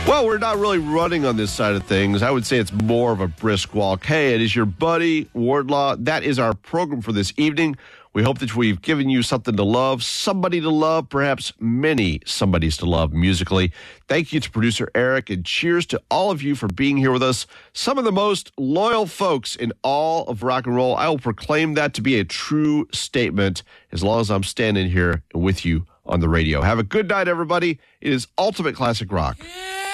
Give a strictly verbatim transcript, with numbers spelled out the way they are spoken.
Well, we're not really running on this side of things. I would say it's more of a brisk walk. Hey, it is your buddy, Wardlaw. That is our program for this evening. We hope that we've given you something to love, somebody to love, perhaps many somebodies to love musically. Thank you to producer Eric, and cheers to all of you for being here with us. Some of the most loyal folks in all of rock and roll. I will proclaim that to be a true statement as long as I'm standing here with you on the radio. Have a good night, everybody. It is Ultimate Classic Rock. Yeah.